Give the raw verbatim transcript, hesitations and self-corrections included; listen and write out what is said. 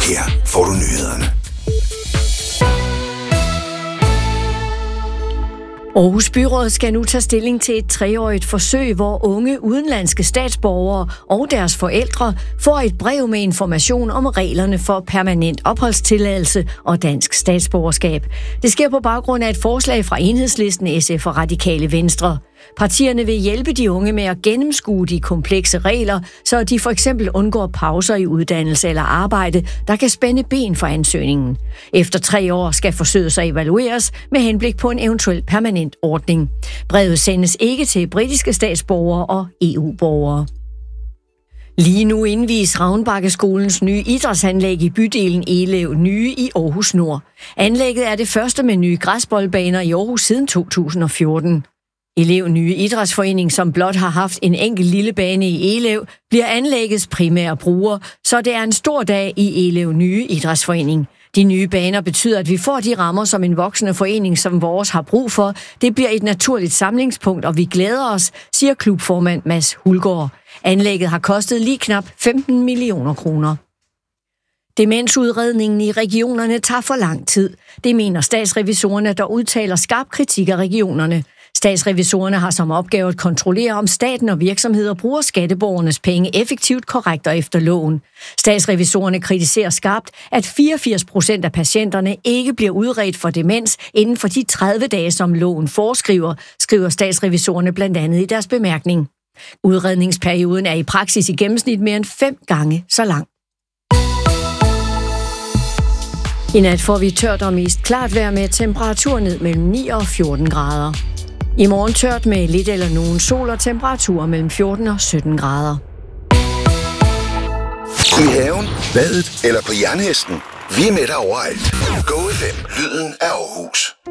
Her får du nyhederne. Aarhus Byråd skal nu tage stilling til et treårigt forsøg, hvor unge udenlandske statsborgere og deres forældre får et brev med information om reglerne for permanent opholdstilladelse og dansk statsborgerskab. Det sker på baggrund af et forslag fra Enhedslisten, S F og Radikale Venstre. Partierne vil hjælpe de unge med at gennemskue de komplekse regler, så de for eksempel undgår pauser i uddannelse eller arbejde, der kan spænde ben for ansøgningen. Efter tre år skal forsøget så evalueres med henblik på en eventuel permanent ordning. Brevet sendes ikke til britiske statsborgere og E U-borgere. Lige nu indvies Ravnbakkeskolens nye idrætsanlæg i bydelen Elev Nye i Aarhus Nord. Anlægget er det første med nye græsboldbaner i Aarhus siden to tusind og fjorten. Elev Nye Idrætsforening, som blot har haft en enkelt lille bane i Elev, bliver anlæggets primære bruger, så det er en stor dag i Elev Nye Idrætsforening. De nye baner betyder, at vi får de rammer, som en voksende forening som vores har brug for. Det bliver et naturligt samlingspunkt, og vi glæder os, siger klubformand Mads Hulgaard. Anlægget har kostet lige knap femten millioner kroner. Demensudredningen i regionerne tager for lang tid. Det mener statsrevisorerne, der udtaler skarp kritik af regionerne. Statsrevisorerne har som opgave at kontrollere, om staten og virksomheder bruger skatteborgernes penge effektivt, korrekt og efter loven. Statsrevisorerne kritiserer skarpt, at fireogfirs procent af patienterne ikke bliver udredt for demens inden for de tredive dage, som loven foreskriver, skriver statsrevisorerne blandt andet i deres bemærkning. Udredningsperioden er i praksis i gennemsnit mere end fem gange så lang. I nat får vi tørt og mest klart vejr med temperatur ned mellem ni og fjorten grader. I morgen tørt med lidt eller nogen sol og temperaturer mellem fjorten og sytten grader. I haven, badet eller på jernhesten. Vi er med dig overalt. Go F M, lyden af Aarhus.